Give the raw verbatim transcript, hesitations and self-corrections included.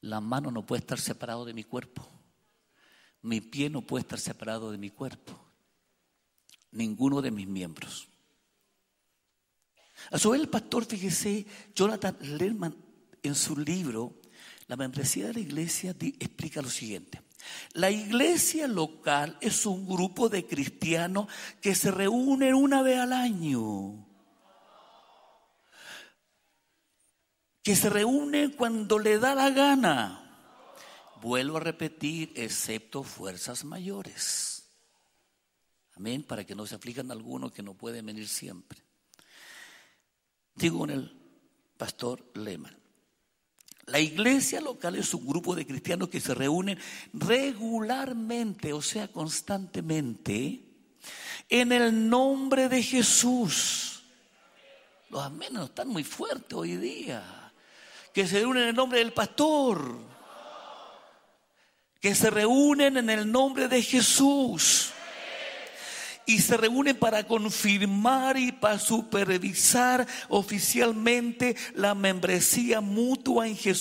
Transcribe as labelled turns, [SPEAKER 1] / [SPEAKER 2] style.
[SPEAKER 1] La mano no puede estar separado de mi cuerpo. Mi pie no puede estar separado de mi cuerpo. Ninguno de mis miembros. A su vez, el pastor, fíjese, Jonathan Lehrman, en su libro La membresía de la iglesia, explica lo siguiente. La iglesia local es un grupo de cristianos que se reúnen una vez al año. Que se reúnen cuando le da la gana. Vuelvo a repetir, excepto fuerzas mayores. Amén, para que no se aflijan algunos que no pueden venir siempre. Digo con el pastor Lehmann. La iglesia local es un grupo de cristianos que se reúnen regularmente, o sea, constantemente, en el nombre de Jesús. Los amenes están muy fuertes hoy día. Que se reúnen en el nombre del pastor. Que se reúnen en el nombre de Jesús. Y se reúnen para confirmar y para supervisar oficialmente la membresía mutua en Jesús.